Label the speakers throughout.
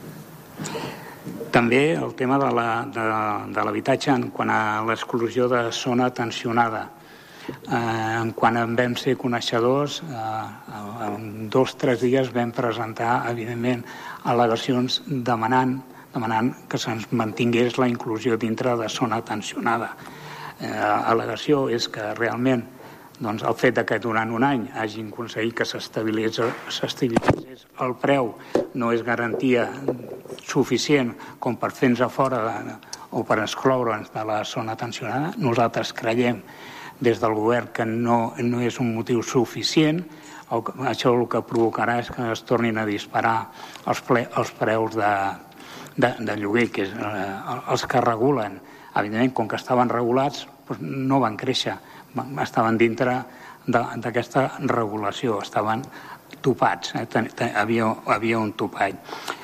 Speaker 1: També el tema de l'habitatge en quant a l'exclusió de zona tensionada. Quan en vam ser coneixedors, en 2 o 3 dies vam presentar, evidentment, al·legacions demanant que se'ns mantingués la inclusió dintre de zona tensionada. Al·legació és que realment el fet que durant un any hagin aconseguit que s'estabilitzés el preu no és garantia suficient com per fer-nos a fora o per excloure'ns de la zona tensionada. Nosaltres creiem des del govern que no és un motiu suficient. Això el que provocarà és que es tornin a disparar els preus de lloguer, que és els que regulen. Evidentment, com que estaven regulats, no van créixer, estaven dintre d'aquesta regulació, estaven topats, havia un topall.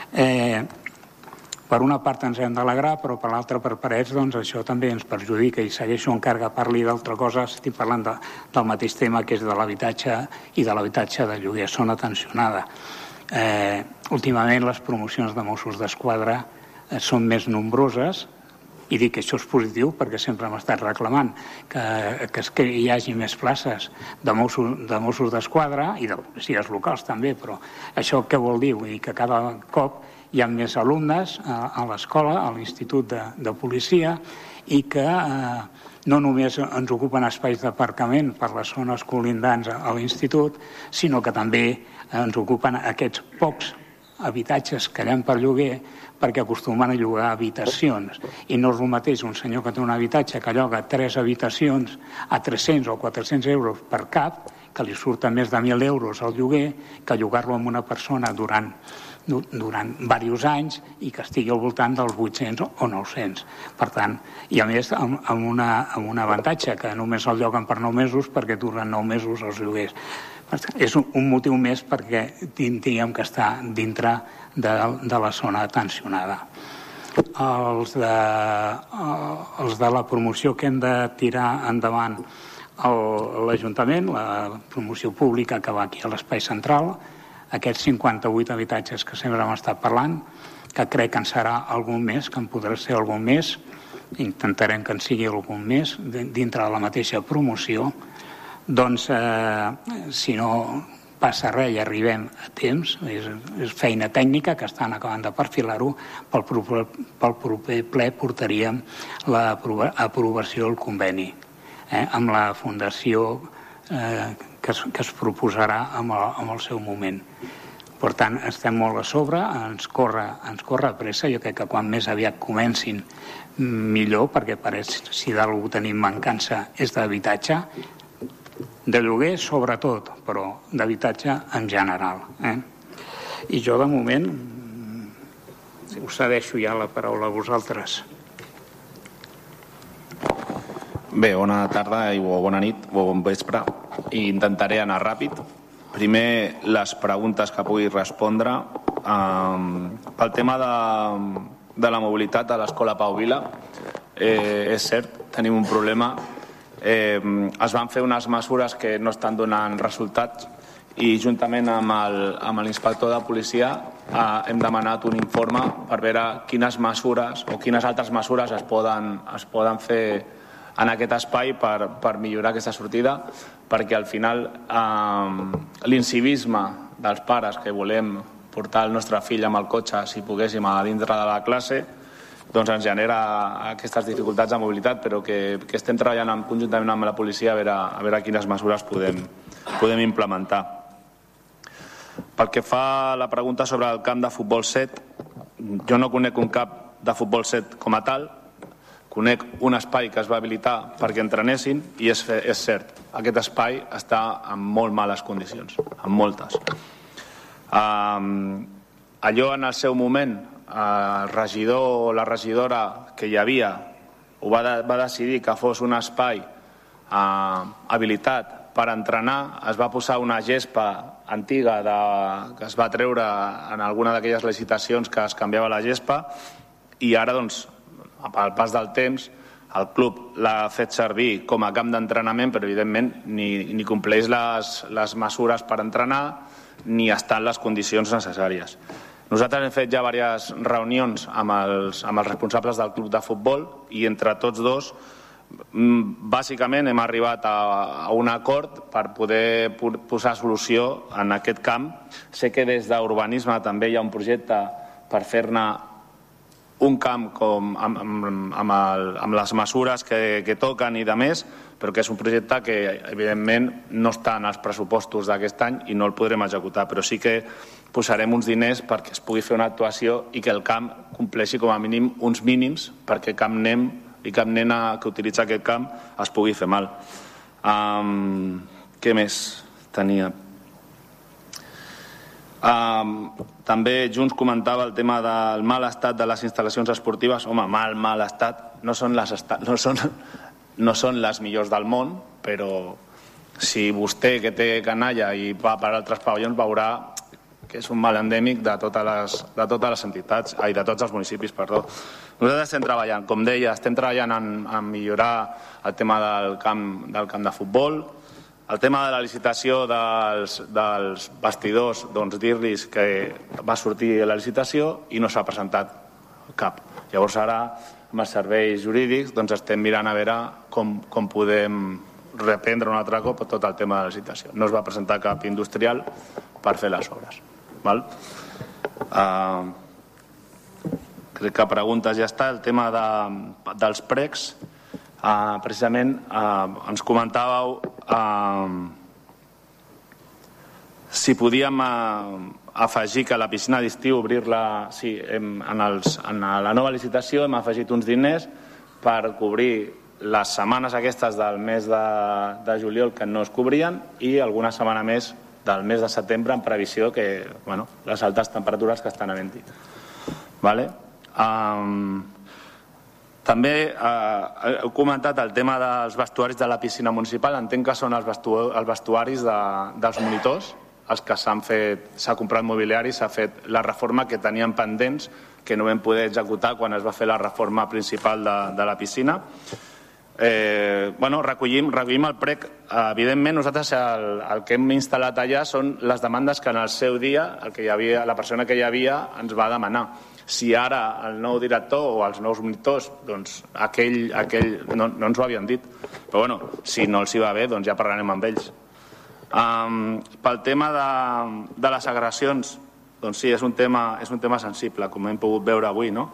Speaker 1: Per una part ens hem d'alegrar, però per l'altra, per parets, això també ens perjudica i segueixo encara que parli d'altra cosa, estic parlant del mateix tema que és de l'habitatge i de l'habitatge de lloguer, zona tensionada. Últimament les promocions de Mossos d'Esquadra són més nombroses, i dic que això és positiu perquè sempre hem estat reclamant que hi hagi més places de Mossos d'Esquadra i de policies locals també, però això què vol dir? Vull dir que cada cop hi ha més alumnes a l'escola, a l'institut de policia, i que no només ens ocupen espais d'aparcament per les zones colindants a l'institut, sinó que també ens ocupen aquests pocs habitatges que hi ha per lloguer, perquè acostumen a llogar habitacions. I no és el mateix un senyor que té un habitatge que lloga 3 habitacions a 300 o 400 euros per cap, que li surten més de 1.000 euros al lloguer, que llogar-lo amb una persona durant diversos anys i que estigui al voltant dels 800 o 900. Per tant, i a més amb un avantatge, que només el lloguen per 9 mesos perquè duren 9 mesos els lloguers. És un motiu més perquè tinguem que estar dintre de la zona tensionada. Els de la promoció que hem de tirar endavant l'Ajuntament, la promoció pública que va aquí a l'Espai Central, aquests 58 habitatges que sempre hem estat parlant, que crec que en serà algun més, que en podrà ser algun més, intentarem que en sigui algun més dintre de la mateixa promoció. Doncs si no passa res i arribem a temps, és feina tècnica que estan acabant de perfilar-ho, pel proper ple portaríem l'aprovació del conveni amb la fundació que es proposarà en el seu moment. Per tant, estem molt a sobre, ens corre pressa. Jo crec que quan més aviat comencin millor, perquè pareix si d'algú tenim mancança és d'habitatge, de lloguer sobretot, però d'habitatge en general. I jo de moment us cedeixo ja la paraula a vosaltres.
Speaker 2: Bé, bona tarda o bona nit o bon vespre. Intentaré anar ràpid. Primer, les preguntes que pugui respondre. Pel tema de la mobilitat a l'Escola Pau Vila, és cert, tenim un problema. Es van fer unes mesures que no estan donant resultats i juntament amb l'inspector de policia hem demanat un informe per veure quines mesures o quines altres mesures es poden fer en aquest espai per millorar aquesta sortida, perquè al final l'incivisme dels pares que volem portar el nostre fill amb el cotxe, si poguéssim, a dintre de la classe, doncs ens genera aquestes dificultats de mobilitat, però que estem treballant conjuntament amb la policia a veure quines mesures podem implementar. Pel que fa a la pregunta sobre el camp de futbol 7, jo no conec un camp de futbol 7 com a tal, conec un espai que es va habilitar perquè entrenessin i és cert, aquest espai està en molt males condicions, en moltes. Allò en el seu moment, el regidor o la regidora que hi havia va decidir que fos un espai habilitat per entrenar, es va posar una gespa antiga que es va treure en alguna d'aquelles licitacions que es canviava la gespa i ara, doncs, al pas del temps, el club l'ha fet servir com a camp d'entrenament, però evidentment ni compleix les mesures per entrenar ni està en les condicions necessàries. Nosaltres hem fet ja diverses reunions amb els responsables del club de futbol i entre tots dos bàsicament hem arribat a un acord per poder posar solució en aquest camp. Sé que des d'urbanisme també hi ha un projecte per fer-ne un camp amb les mesures que toquen i de més, però que és un projecte que evidentment no està en els pressupostos d'aquest any i no el podrem executar, però sí que posarem uns diners perquè es pugui fer una actuació i que el camp compleixi com a mínim uns mínims perquè cap nen i cap nena que utilitza aquest camp es pugui fer mal. Què més tenia? També Junts comentava el tema del mal estat de les instal·lacions esportives. Home, mal estat, no són les millors del món, però si vostè que té canalla i va per altres pavellons veurà que és un mal endèmic de totes les entitats, de tots els municipis, perdó. Nosaltres estem treballant, com deia, estem treballant en millorar el tema del camp de futbol, el tema de la licitació dels vestidors, doncs dir-los que va sortir la licitació i no s'ha presentat cap. Llavors ara, amb els serveis jurídics, doncs estem mirant a veure com podem reprendre un altre cop tot el tema de la licitació. No es va presentar cap industrial per fer les obres. Crec que preguntes ja està. El tema dels precs, precisament ens comentàveu si podíem afegir que la piscina d'estiu obrir-la, sí, en la nova licitació hem afegit uns diners per cobrir les setmanes aquestes del mes de juliol que no es cobrien i alguna setmana més del mes de setembre en previsió que, les altes temperatures que estan havent-hi. També heu comentat el tema dels vestuaris de la piscina municipal. Entenc que són els vestuaris dels monitors, els que s'ha comprat mobiliari, s'ha fet la reforma que teníem pendents, que no vam poder executar quan es va fer la reforma principal de la piscina. Recollim el prec. Evidentment nosaltres el que hem instal·lat allà són les demandes que en el seu dia la persona que hi havia ens va demanar. Si ara el nou director o els nous monitors, doncs aquell no ens ho havien dit, però si no els hi va bé doncs ja parlarem amb ells. Pel tema de les agressions, doncs sí, és un tema sensible, com hem pogut veure avui, no?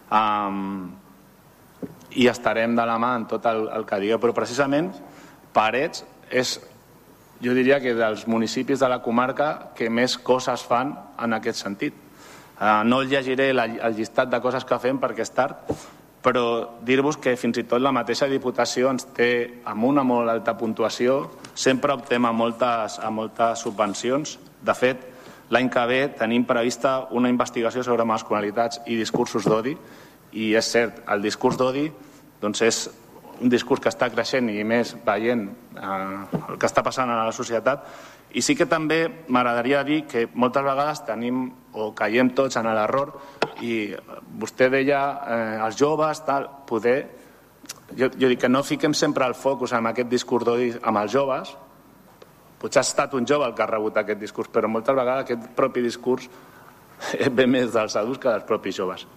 Speaker 2: I estarem de la mà en tot el que digueu, però precisament Parets és, jo diria que dels municipis de la comarca que més coses fan en aquest sentit. No llegiré el llistat de coses que fem perquè és tard, però dir-vos que fins i tot la mateixa Diputació ens té amb una molt alta puntuació, sempre optem a moltes subvencions. De fet, l'any que ve tenim prevista una investigació sobre masculinitats i discursos d'odi, i és cert, el discurs d'odi és un discurs que està creixent i més veient el que està passant a la societat, i sí que també m'agradaria dir que moltes vegades tenim o caiem tots en l'error, i vostè deia els joves, jo dic que no fiquem sempre el focus en aquest discurs d'odi amb els joves. Potser ha estat un jove el que ha rebut aquest discurs, però moltes vegades aquest propi discurs ve més dels adults que dels propis joves.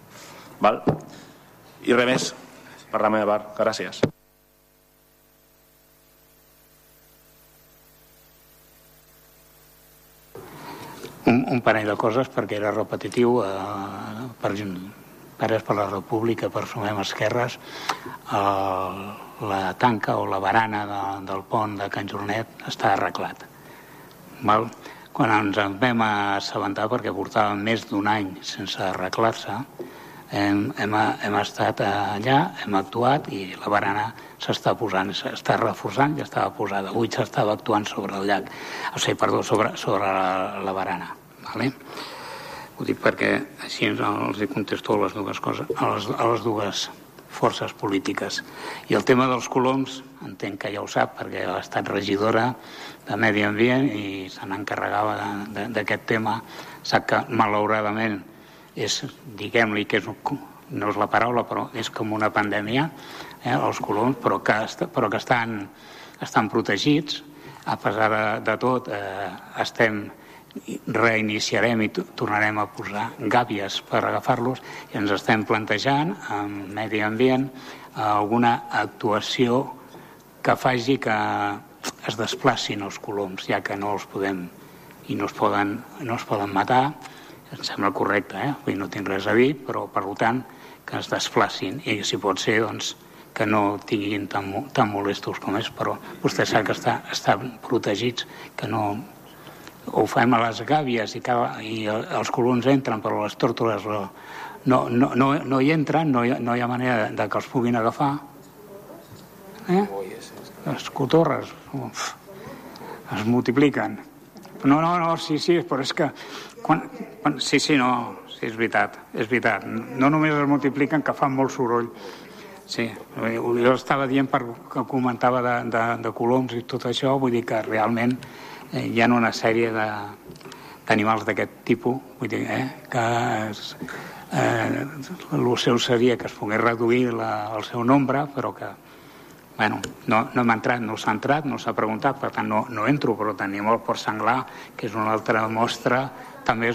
Speaker 2: I res més per la meva part. Gràcies.
Speaker 1: Un parell de coses perquè era repetitiu. Pares per la República, per Sumem Esquerres, la tanca o la barana del pont de Can Jornet està arreglat. Quan ens en vam assabentar, perquè portàvem més d'un any sense arreglar-se, hem estat allà, hem actuat i la barana s'està posant, s'està reforçant, ja estava posada. Avui s'estava actuant sobre el llac, sobre la barana. Ho dic perquè així els contesto a les dues coses, a les dues forces polítiques. I el tema dels coloms, entenc que ja ho sap, perquè ha estat regidora de Medi Ambient i se n'encarregava d'aquest tema. Sap que, malauradament, diguem-li que no és la paraula, però és com una pandèmia, els coloms, però que estan protegits. A pesar de tot, estem reiniciarem i tornarem a posar gàbies per agafar-los i ens estem plantejant en medi ambient alguna actuació que faci que es desplacin els coloms, ja que no els podem i no es poden matar. Em sembla correcte, no tinc res a dir, però per tant que es desplacin i si pot ser doncs que no tinguin tan molestos com és, però vostè sap que estan protegits, que no ho fem a les gàbies i els coloms entren, però les tórtoles no hi entren, no hi ha manera de que els puguin agafar. Les cotorres es multipliquen. No, sí, però és que sí, és veritat. No només es multipliquen, que fan molt soroll. Sí, jo estava dient que comentava de coloms i tot això, vull dir que realment hi ha una sèrie d'animals d'aquest tipus, vull dir que el seu seria que es pogués reduir el seu nombre, però que no hem entrat, no s'ha entrat, no s'ha preguntat, per tant no entro, però tenim el porc senglar, que és una altra mostra, també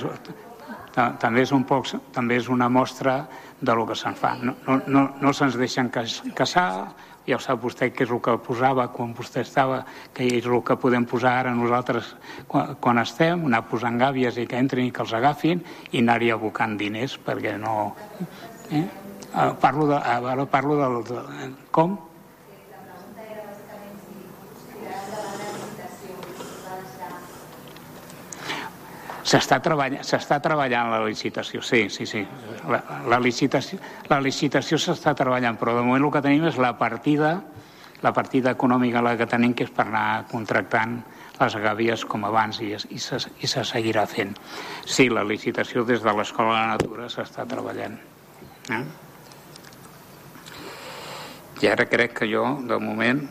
Speaker 1: és una mostra del que se'n fa. No se'ns deixen caçar, ja ho sap vostè que és el que posava quan vostè estava, que és el que podem posar ara nosaltres quan estem, anar posant gàbies i que entrin i que els agafin i anar-hi abocant diners, perquè no... Parlo del... Com? S'està treballant la licitació, sí. La licitació s'està treballant, però de moment el que tenim és la partida econòmica que tenim, que és per anar contractant les gàbies com abans i se seguirà fent. Sí, la licitació des de l'Escola de la Natura s'està treballant. I ara crec que jo, de moment...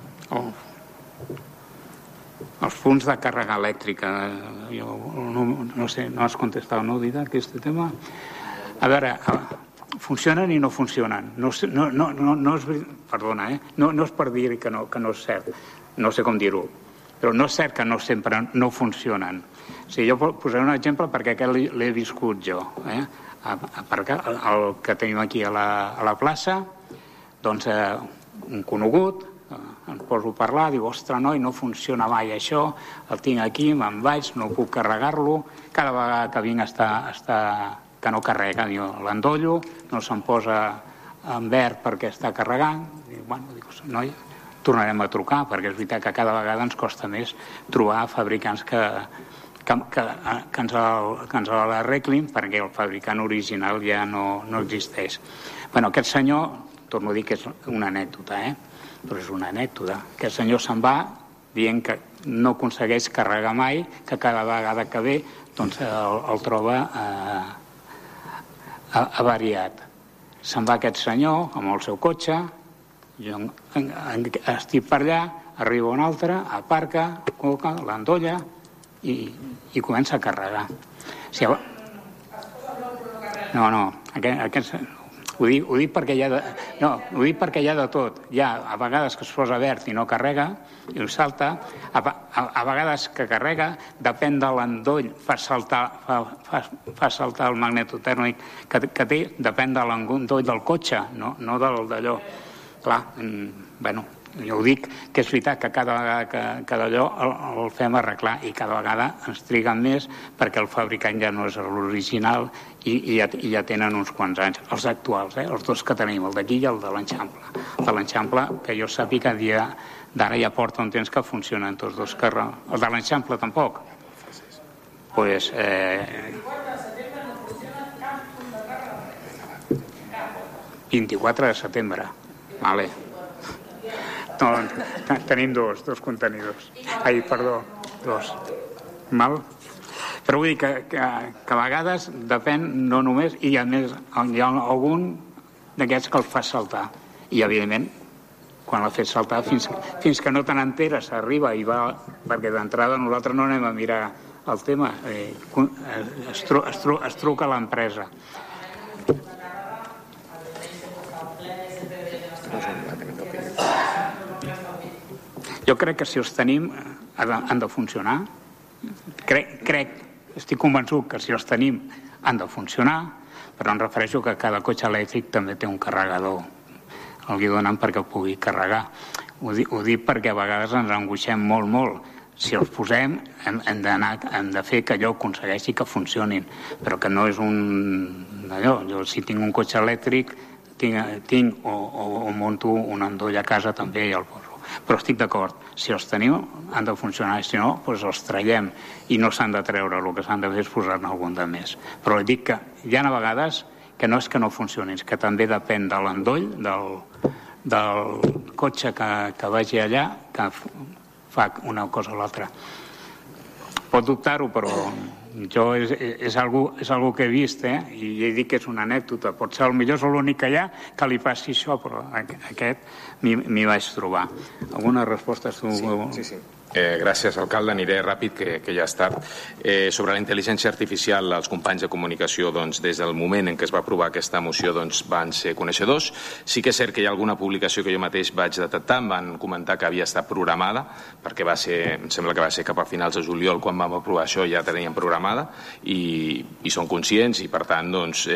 Speaker 1: Els punts de càrrega elèctrica, no sé, no has contestat, no, Dida, aquest tema? A veure, funcionen i no funcionen. Perdona, no és per dir que no és cert, no sé com dir-ho, però no és cert que no sempre no funcionen. Jo posaré un exemple perquè aquest l'he viscut jo. El que tenim aquí a la plaça, doncs un conegut, em poso a parlar, diu, ostres, noi, no funciona mai això, el tinc aquí, me'n vaig, no puc carregar-lo, cada vegada que vinc està que no carrega, l'endollo, no se'm posa en verd perquè està carregant, i dic, noi, tornarem a trucar, perquè és veritat que cada vegada ens costa més trobar fabricants que ens l'arreglin, perquè el fabricant original ja no existeix. Aquest senyor, torno a dir que és una anècdota, però és una anècdota. Aquest senyor se'n va dient que no aconsegueix carregar mai, que cada vegada que ve doncs el troba avariat. Se'n va aquest senyor amb el seu cotxe, jo estic per allà, arriba un altre, aparca, col·loca, l'endolla i comença a carregar. Ho dic perquè hi ha de tot. Hi ha a vegades que es posa verd i no carrega i ho salta, a vegades que carrega, depèn de l'endoll, fa saltar el magnetotèrmic que té, depèn de l'endoll del cotxe, no d'allò. Clar, jo ho dic que és veritat que cada vegada que d'allò el fem arreglar i cada vegada ens triguen més perquè el fabricant ja no és l'original i ja tenen uns quants anys. Els actuals, els dos que tenim, el d'aquí i el de l'Eixample. El de l'Eixample, que jo sàpiga, a dia d'ara ja porta un temps que funcionen tots dos carrers. El de l'Eixample tampoc? Doncs... 24 de setembre. Vale. No, tenim dos contenidors. Dos. Mal? Però vull dir que a vegades depèn, no només, i a més hi ha algun d'aquests que el fa saltar. I evidentment, quan l'ha fet saltar, fins que no te n'enteres, arriba i va, perquè d'entrada nosaltres no anem a mirar el tema, es truca a l'empresa. Jo crec que si els tenim han de funcionar, estic convençut que si els tenim han de funcionar, però em refereixo que cada cotxe elèctric també té un carregador. El donen perquè el pugui carregar. Ho dic perquè a vegades ens angoixem molt. Si els posem hem de fer que allò aconsegueixi que funcionin, però que no és allò. Jo si tinc un cotxe elèctric tinc o monto un endoll a casa també i el poso. Però estic d'acord, si els teniu han de funcionar, i si no, doncs els traiem i no s'han de treure, el que s'han de fer és posar-ne algun de més. Però dic que hi ha a vegades que no és que no funcionin, és que també depèn de l'endoll del cotxe que vagi allà que fa una cosa o l'altra. Pot dubtar-ho, però jo és algo que he vist, i he dit que és una anècdota. Potser potser és l'únic que hi ha que li passi això, però aquest m'hi vaig trobar. Alguna resposta?
Speaker 3: Sí. Gràcies, alcalde. Aniré ràpid, que ja és tard. Sobre la intel·ligència artificial, els companys de comunicació, des del moment en què es va aprovar aquesta moció, van ser coneixedors. Sí que és cert que hi ha alguna publicació que jo mateix vaig detectar, em van comentar que havia estat programada, perquè em sembla que va ser cap a finals de juliol quan vam aprovar això, ja teníem programada, i són conscients, i per tant,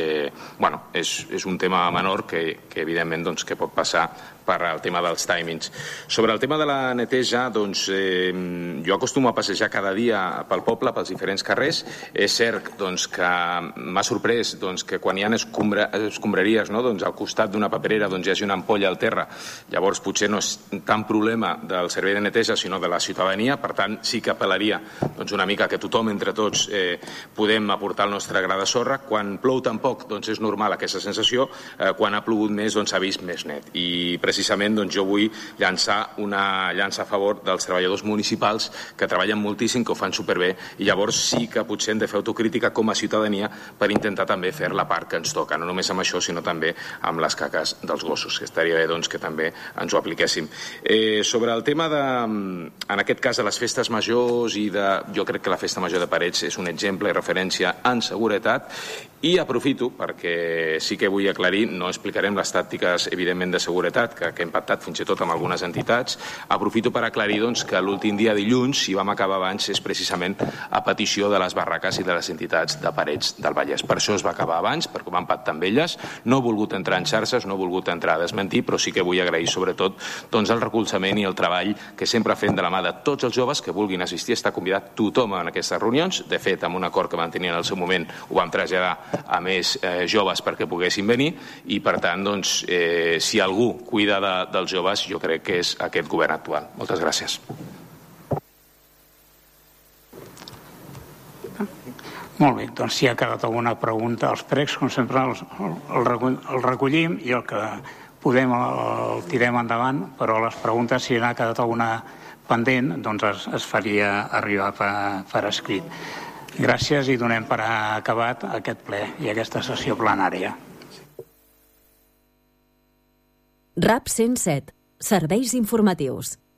Speaker 3: és un tema menor que evidentment, que pot passar per al tema dels timings. Sobre el tema de la neteja, jo acostumo a passejar cada dia pel poble, pels diferents carrers. És cert que m'ha sorprès que quan hi ha escombraries al costat d'una paperera hi hagi una ampolla al terra. Llavors potser no és tant problema del servei de neteja sinó de la ciutadania. Per tant, sí que apel·laria una mica que tothom, entre tots, podem aportar el nostre gra de sorra. Quan plou tan poc, és normal aquesta sensació. Quan ha plogut més, s'ha vist més net. I precisament jo vull llançar una llança a favor dels treballadors municipals que treballen moltíssim, que ho fan superbé, i llavors sí que potser hem de fer autocrítica com a ciutadania per intentar també fer la part que ens toca, no només amb això sinó també amb les caques dels gossos, que estaria bé que també ens ho apliquéssim. Sobre el tema en aquest cas de les festes majors, jo crec que la festa major de Parets és un exemple i referència en seguretat, i aprofito perquè sí que vull aclarir, no explicarem les tàctiques evidentment de seguretat que hem pactat fins i tot amb algunes entitats. Aprofito per aclarir que l'últim dia dilluns, si vam acabar abans, és precisament a petició de les barraques i de les entitats de Parets del Vallès. Per això es va acabar abans, perquè ho vam pactar amb elles. No he volgut entrar en xarxes, no he volgut entrar a desmentir, però sí que vull agrair sobretot el recolzament i el treball que sempre fem de la mà de tots els joves que vulguin assistir. Està convidat tothom en aquestes reunions. De fet, amb un acord que vam tenir en el seu moment, ho vam traslladar a més joves perquè poguessin venir, i per tant, si algú cuida dels joves, jo crec que és aquest govern actual. Moltes gràcies.
Speaker 1: Molt bé, si ha quedat alguna pregunta, els pregs, com sempre, el recollim i el que podem el tirem endavant, però les preguntes, si n'ha quedat alguna pendent, es faria arribar per escrit. Gràcies i donem per acabat aquest ple i aquesta sessió plenària.
Speaker 4: RAP 107. Serveis informatius.